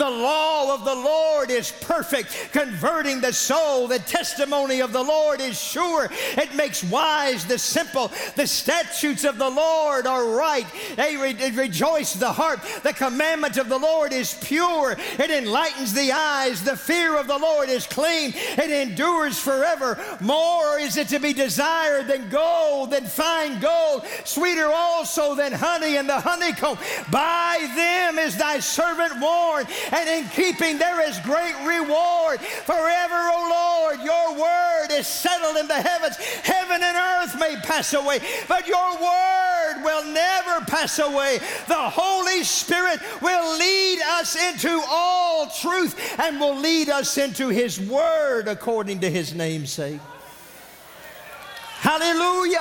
The law of the Lord is perfect, converting the soul. The testimony of the Lord is sure. It makes wise the simple. The statutes of the Lord are right. They rejoice the heart. The commandment of the Lord is pure. It enlightens the eyes. The fear of the Lord is clean. It endures forever. More is it to be desired than gold, than fine gold, sweeter also than honey and the honeycomb. By them is thy servant warned, and in keeping there is great reward. Forever, O Lord, your word is settled in the heavens. Heaven and earth may pass away, but your word will never pass away. The Holy Spirit will lead us into all truth and will lead us into his word according to his namesake. Hallelujah.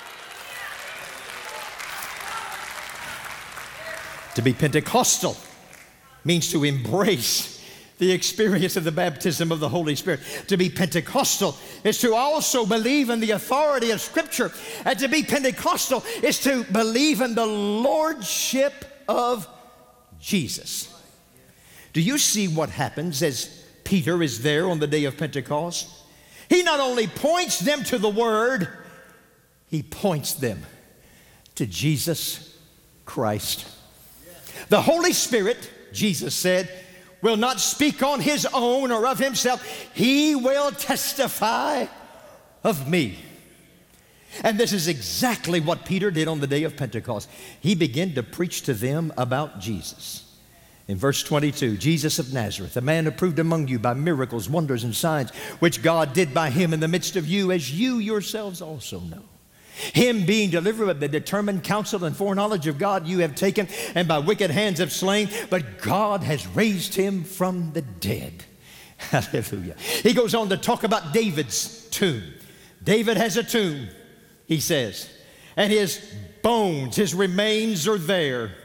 To be Pentecostal means to embrace the experience of the baptism of the Holy Spirit. To be Pentecostal is to also believe in the authority of Scripture. And to be Pentecostal is to believe in the lordship of Jesus. Do you see what happens as Peter is there on the day of Pentecost? He not only points them to the Word, he points them to Jesus Christ. The Holy Spirit, Jesus said, will not speak on his own or of himself. He will testify of me. And this is exactly what Peter did on the day of Pentecost. He began to preach to them about Jesus. In verse 22, Jesus of Nazareth, a man approved among you by miracles, wonders, and signs, which God did by him in the midst of you, as you yourselves also know. Him being delivered of the determined counsel and foreknowledge of God you have taken, and by wicked hands have slain, but God has raised him from the dead. Hallelujah. He goes on to talk about David's tomb. David has a tomb, he says, and his bones, his remains are there.